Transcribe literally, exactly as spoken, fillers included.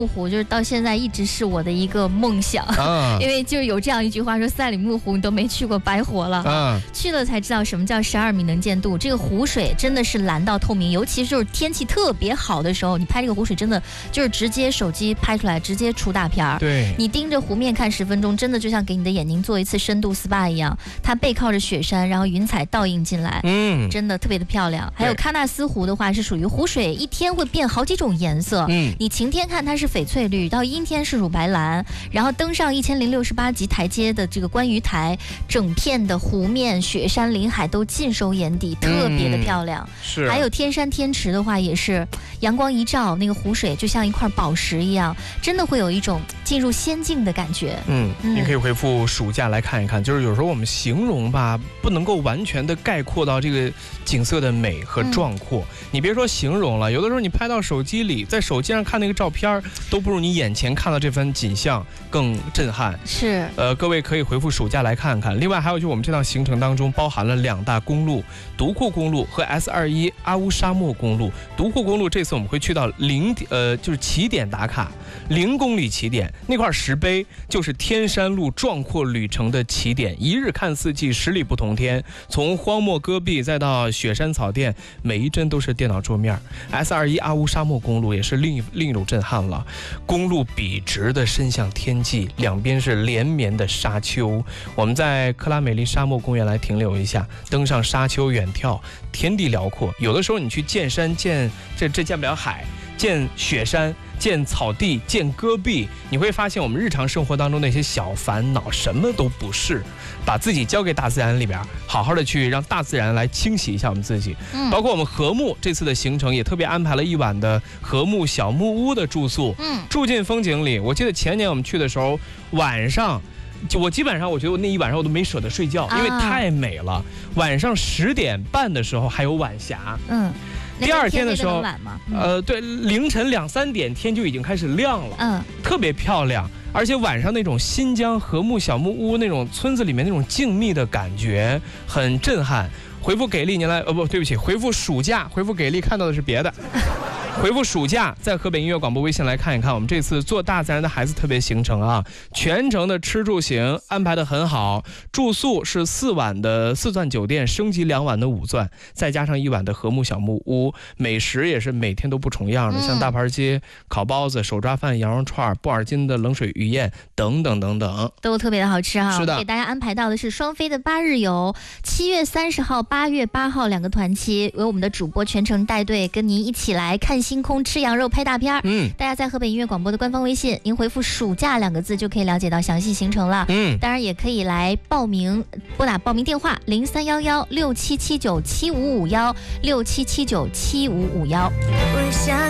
湖就是到现在一直是我的一个梦想，啊、因为就有这样一句话说，赛里木湖你都没去过，白活了。啊、去了才知道什么叫十二米能见度，这个湖水真的是蓝到透明，尤其是就是天气特别好的时候，你拍这个湖水真的就是直接手机拍出来，直接出大片儿。 对， 你盯着湖面看十分钟，真的就像给你的眼睛做一次深度 S P A 一样。它背靠着雪山，然后云彩倒映进来，嗯，真的特别的漂亮。还有喀纳斯湖的话，是属于湖水一天会变好几种颜色，嗯，你晴天看它是翡翠绿，到阴天是乳白蓝，然后登上一千零六十八级台阶的这个观鱼台，整片的湖面、雪山、林海都尽收眼底，特别的漂亮。嗯、 是。 还有天山天池的话，也是阳光一照，那个湖水就像一块宝石一样，真的会有一种进入仙境的感觉。 嗯，嗯你可以回复暑假来看一看，就是有时候我们形容吧，不能够完全的概括到这个景色的美和壮阔。嗯、你别说形容了，有的时候你拍到手机里，在手机上看那个照片，都不如你眼前看到这番景象更震撼。 是， 呃，各位可以回复暑假来看看。另外还有就是我们这趟行程当中包含了两大公路，独库公路和 S 二一 阿乌沙漠公路。独库公路这次我们会去到零呃就是起点打卡，零公里起点那块石碑就是天山路壮阔旅程的起点，一日看四季，十里不同天。从荒漠戈壁再到雪山草甸，每一帧都是电脑桌面。S 二一 阿乌沙漠公路也是另一另一种震撼了，公路笔直的伸向天际，两边是连绵的沙丘。我们在克拉美丽沙漠公园来停留一下，登上沙丘远眺，天地辽阔。有的时候你去见山见这这见不了海，见雪山，见草地，见戈壁，你会发现我们日常生活当中那些小烦恼什么都不是，把自己交给大自然里边，好好的去让大自然来清洗一下我们自己。嗯、包括我们禾木这次的行程也特别安排了一晚的禾木小木屋的住宿，嗯，住进风景里。我记得前年我们去的时候，晚上。就我基本上，我觉得我那一晚上我都没舍得睡觉，因为太美了。啊、晚上十点半的时候还有晚霞，嗯，第二天的时候，嗯、呃，对，凌晨两三点天就已经开始亮了，嗯，特别漂亮。而且晚上那种新疆禾木小木屋那种村子里面那种静谧的感觉很震撼。回复给力，您来，呃不，对不起，回复暑假，回复给力看到的是别的。回复暑假，在河北音乐广播微信来看一看我们这次做大自然的孩子特别行程啊，全程的吃住行安排的很好，住宿是四晚的四钻酒店，升级两晚的五钻，再加上一晚的禾木小木屋，美食也是每天都不重样的，嗯、像大盘街、烤包子、手抓饭、羊肉串、布尔津的冷水鱼宴等等等等， 都特别的好吃哈。 是的， 给大家安排到的是双飞的八日游，七月三十号、八月八号两个团期，由我们的主播全程带队，跟您一起来看星空、吃羊肉、拍大片。嗯，大家在河北音乐广播的官方微信，您回复暑假两个字就可以了解到详细行程了。嗯，当然也可以来报名，拨打报名电话零三幺幺六七七九七五五幺六七七九七五五幺。